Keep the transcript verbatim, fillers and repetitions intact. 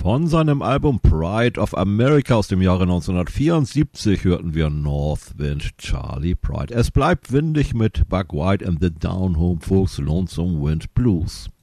Von seinem Album Pride of America aus dem Jahre neunzehnhundertvierundsiebzig hörten wir North Wind Charlie Pride. Es bleibt windig mit Buck White and the Down Home Folks Lonesome Wind Blues.